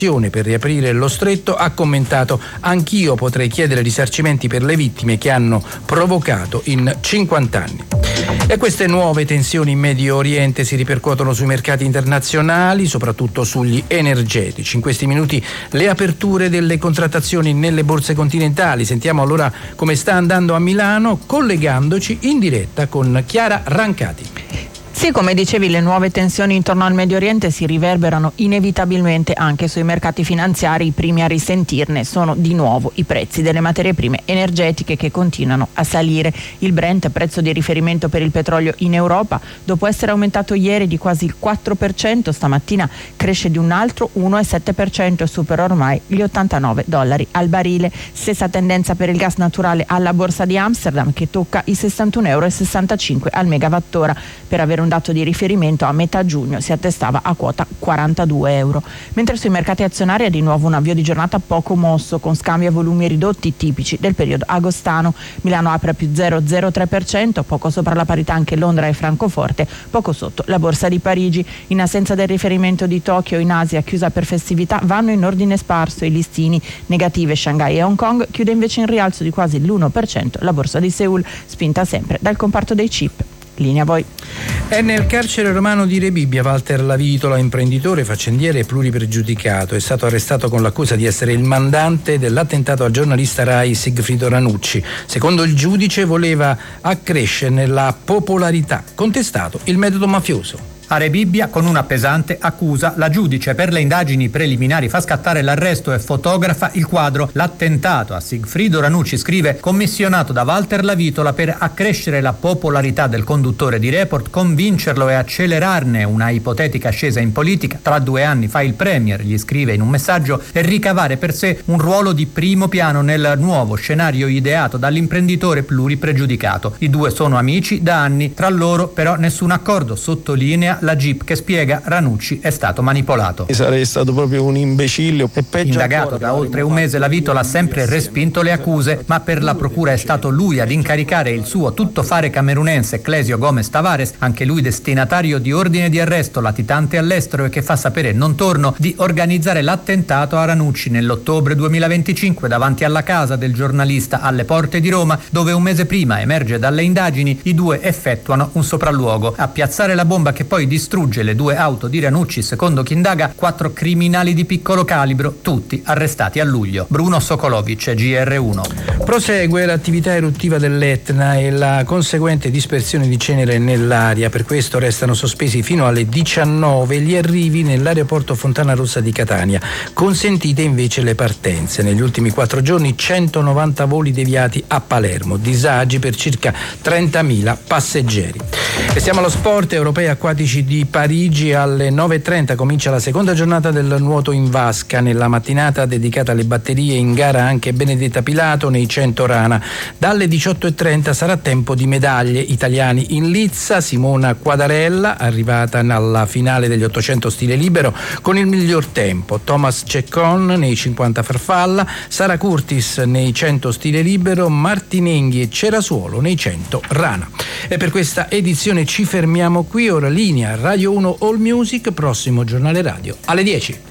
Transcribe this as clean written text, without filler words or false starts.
per riaprire lo stretto, ha commentato: anch'io potrei chiedere risarcimenti per le vittime che hanno provocato in 50 anni. E queste nuove tensioni in Medio Oriente si ripercuotono sui mercati internazionali, soprattutto sugli energetici. In questi minuti le aperture delle contrattazioni nelle borse continentali. Sentiamo allora come sta andando a Milano, collegandoci in diretta con Chiara Rancati. Sì, come dicevi, le nuove tensioni intorno al Medio Oriente si riverberano inevitabilmente anche sui mercati finanziari. I primi a risentirne sono di nuovo i prezzi delle materie prime energetiche, che continuano a salire. Il Brent, prezzo di riferimento per il petrolio in Europa, dopo essere aumentato ieri di quasi il 4%, stamattina cresce di un altro 1,7% e supera ormai gli $89 al barile. Stessa tendenza per il gas naturale alla borsa di Amsterdam, che tocca i €61,65 al megawattora. Per avere un dato di riferimento, a metà giugno si attestava a quota €42. Mentre sui mercati azionari è di nuovo un avvio di giornata poco mosso, con scambi a volumi ridotti tipici del periodo agostano. Milano apre a più 0,03%, poco sopra la parità anche Londra e Francoforte, poco sotto la borsa di Parigi. In assenza del riferimento di Tokyo, in Asia chiusa per festività, vanno in ordine sparso i listini. Negative Shanghai e Hong Kong, chiude invece in rialzo di quasi l'1% la borsa di Seoul, spinta sempre dal comparto dei chip. Linea a voi. È nel carcere romano di Rebibbia Walter Lavitola, imprenditore, faccendiere e pluripregiudicato. È stato arrestato con l'accusa di essere il mandante dell'attentato al giornalista Rai Sigfrido Ranucci. Secondo il giudice voleva accrescerne la popolarità, contestato il metodo mafioso. A Rebibbia, con una pesante accusa, la giudice per le indagini preliminari fa scattare l'arresto e fotografa il quadro "L'attentato a Sigfrido Ranucci", scrive, commissionato da Walter Lavitola per accrescere la popolarità del conduttore di Report, convincerlo e accelerarne una ipotetica ascesa in politica. Tra 2 anni fa il premier, gli scrive in un messaggio, e ricavare per sé un ruolo di primo piano nel nuovo scenario ideato dall'imprenditore pluripregiudicato. I due sono amici da anni, tra loro però nessun accordo, sottolinea la GIP, che spiega Ranucci è stato manipolato. Sarei stato proprio un imbecille. Indagato da oltre un mese, Lavitola ha sempre respinto le accuse, ma per la procura è stato lui ad incaricare il suo tuttofare camerunense Clesio Gomez Tavares, anche lui destinatario di ordine di arresto, latitante all'estero e che fa sapere non torno, di organizzare l'attentato a Ranucci nell'ottobre 2025 davanti alla casa del giornalista alle porte di Roma, dove un mese prima, emerge dalle indagini, i due effettuano un sopralluogo. A piazzare la bomba che poi distrugge le 2 auto di Ranucci, secondo chi indaga, 4 criminali di piccolo calibro, tutti arrestati a luglio. Bruno Sokolovic, GR1. Prosegue l'attività eruttiva dell'Etna e la conseguente dispersione di cenere nell'aria. Per questo restano sospesi fino alle 19 gli arrivi nell'aeroporto Fontanarossa di Catania. Consentite invece le partenze. Negli ultimi 4 giorni 190 voli deviati a Palermo, disagi per circa 30.000 passeggeri. E siamo allo sport. Europei acquatici di Parigi. Alle 9:30 comincia la seconda giornata del nuoto in vasca. Nella mattinata dedicata alle batterie, in gara anche Benedetta Pilato nei 100 rana. Dalle 18:30 sarà tempo di medaglie. Italiani in lizza: Simona Quadarella, arrivata alla finale degli 800 stile libero con il miglior tempo, Thomas Ceccon nei 50 farfalla, Sara Curtis nei 100 stile libero, Martinenghi e Cerasuolo nei 100 rana. E per questa edizione ci fermiamo qui. Ora linea Radio 1 All Music, prossimo giornale radio alle 10.